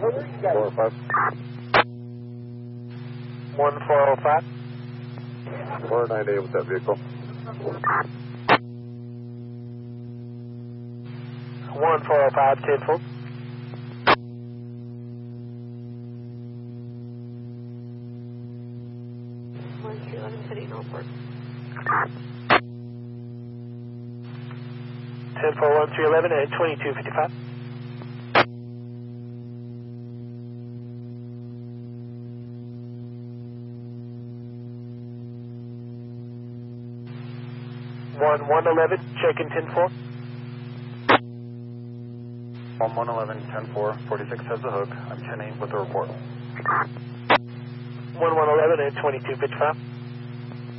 405. 1405. 498 with that vehicle. 1405, 10-4. Heading Northport. 10-4-1311 and 2255. One 111, check in 10-4. 11, 10-4, 46 has the hook. I'm 10-8 with the report. 1111 and 2255.